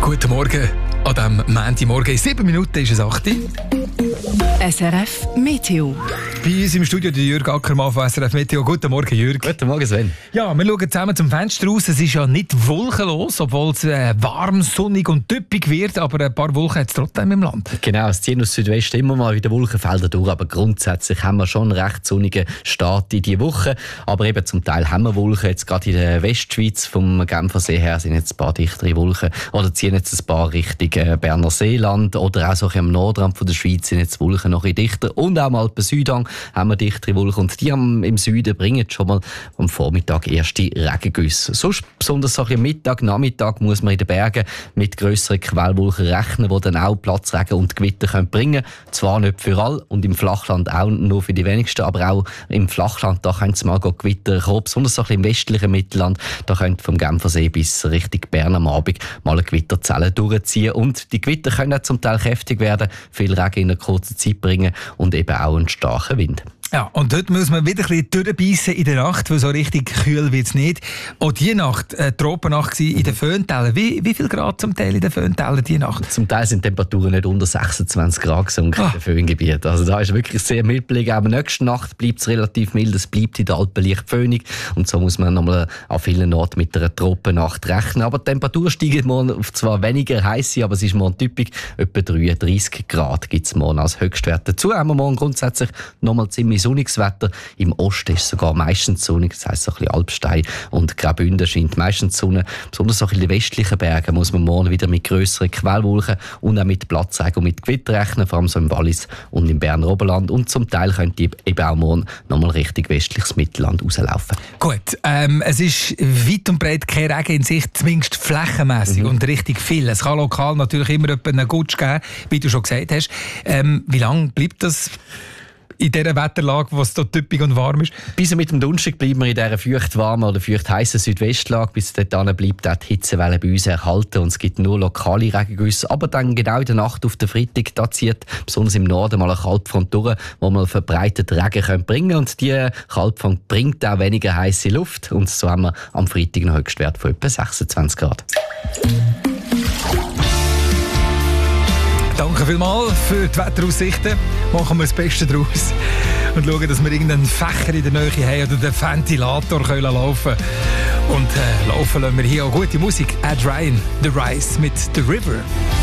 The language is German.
Guten Morgen. An diesem Montagmorgen in 7 Minuten ist es 8 Uhr. SRF Meteo. Bei uns im Studio der Jürg Ackermann von SRF Meteo. Guten Morgen, Jürg. Guten Morgen, Sven. Ja, wir schauen zusammen zum Fenster raus. Es ist ja nicht wolkenlos, obwohl es warm, sonnig und typisch wird, aber ein paar Wolken hat es trotzdem im Land. Genau, es ziehen aus Südwesten immer mal wieder Wolkenfelder durch, aber grundsätzlich haben wir schon einen recht sonnigen Start in diese Woche. Aber eben zum Teil haben wir Wolken. Jetzt gerade in der Westschweiz vom Genfersee her sind jetzt ein paar dichtere Wolken oder ziehen jetzt ein paar Richtung Berner Seeland oder auch so am Nordrand von der Schweiz sind jetzt Wolken noch ein bisschen dichter. Und auch am Alpen-Südhang haben wir dichtere Wolken und die im Süden bringen schon mal am Vormittag erste Regengüsse. Sonst besonders so am Mittag, Nachmittag muss man in den Bergen mit grösseren Quellwolken rechnen, die dann auch Platzregen und Gewitter bringen können. Zwar nicht für alle und im Flachland auch nur für die wenigsten, aber auch im Flachland, da können es mal Gewitter kommen. Besonders so im westlichen Mittelland, da könnte vom Genfersee bis Richtung Bern am Abend mal eine Gewitterzelle durchziehen. Und die Gewitter können auch zum Teil kräftig werden, viel Regen in einer kurzen Zeit bringen und eben auch einen starken Wind. Ja, und dort muss man wieder ein bisschen durchbeissen in der Nacht, weil so richtig kühl wird es nicht. Auch diese Nacht, Tropennacht in den Föhntälern. Wie viel Grad zum Teil in den Föhntälern diese Nacht? Zum Teil sind die Temperaturen nicht unter 26 Grad gesunken in den Föhngebieten. Also da ist wirklich sehr mild gelegen. Aber nächste Nacht bleibt es relativ mild. Es bleibt in den Alpen leicht föhnig. Und so muss man nochmal an vielen Orten mit einer Tropennacht rechnen. Aber die Temperatur steigt morgen auf zwar weniger heiß, aber es ist morgen typisch. Etwa 33 Grad gibt es morgen als Höchstwert. Dazu haben wir morgen grundsätzlich nochmal ziemlich sonniges Wetter. Im Osten ist es sogar meistens sonnig, das heisst so ein bisschen Alpstein und Graubünden scheint meistens die Sonne. Besonders auch in den westlichen Bergen muss man morgen wieder mit grösseren Quellwolken und auch mit Platzregen und mit Gewitter rechnen, vor allem so im Wallis und im Berner Oberland. Und zum Teil könnte eben auch morgen nochmal Richtung westliches Mittelland rauslaufen. Gut, es ist weit und breit kein Regen in Sicht, zumindest flächenmässig und richtig viel. Es kann lokal natürlich immer einen Gutsch geben, wie du schon gesagt hast. Wie lange bleibt das in dieser Wetterlage, wo es so typisch und warm ist? Bis mit dem Donnerstag bleiben wir in dieser feucht-warmen oder feucht-heissen Südwestlage. Bis dahin bleibt auch die Hitzewelle bei uns erhalten und es gibt nur lokale Regengüsse. Aber dann genau in der Nacht auf den Freitag, da zieht besonders im Norden mal eine Kaltfront durch, wo man verbreitet Regen bringen können. Und diese Kaltfront bringt auch weniger heiße Luft. Und so haben wir am Freitag einen Höchstwert von etwa 26 Grad. Danke vielmals für die Wetteraussichten. Machen wir das Beste daraus und schauen, dass wir irgendeinen Fächer in der Nähe haben oder den Ventilator laufen können. Und laufen lassen wir hier auch gute Musik. Ed Ryan, The Rise mit The River.